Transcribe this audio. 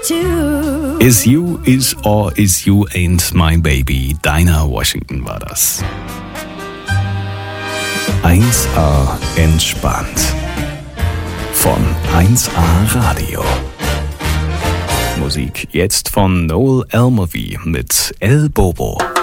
too. Is You, Is or Is You Ain't My Baby. Dinah Washington war das. 1A entspannt. Von 1A Radio. Musik jetzt von Noel Almavi mit El Bobo.